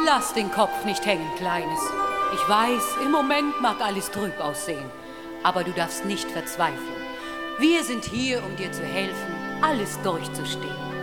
Lass den Kopf nicht hängen, Kleines. Ich weiß, im Moment mag alles trüb aussehen, aber du darfst nicht verzweifeln. Wir sind hier, um dir zu helfen, alles durchzustehen.